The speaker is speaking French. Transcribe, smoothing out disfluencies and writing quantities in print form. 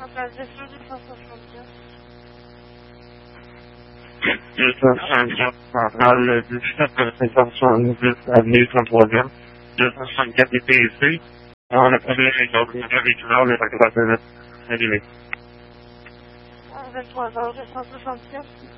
place des Feux, 275. 254 Centrale, 1778 Avenue 33e, 264 IPC. On a problème avec l'ordinateur véhiculaire, le facteur de 23h, 264.